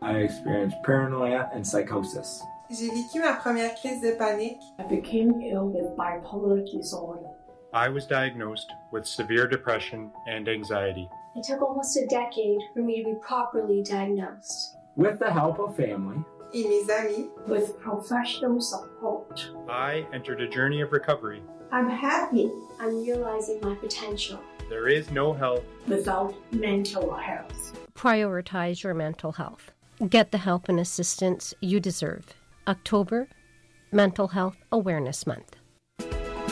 I experienced paranoia and psychosis. J'ai vécu ma première crise de panique. I became ill with bipolar disorder. I was diagnosed with severe depression and anxiety. It took almost a decade for me to be properly diagnosed. With the help of family et mes amis, with professional support, I entered a journey of recovery. I'm happy. I'm realizing my potential. There is no health without mental health. Prioritize your mental health. Get the help and assistance you deserve. October, Mental Health Awareness Month.